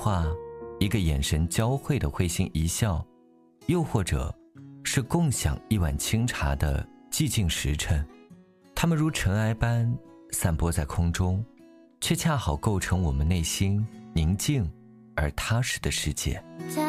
话，一个眼神交汇的会心一笑，又或者是共享一碗清茶的寂静时辰，它们如尘埃般散播在空中，却恰好构成我们内心宁静而踏实的世界。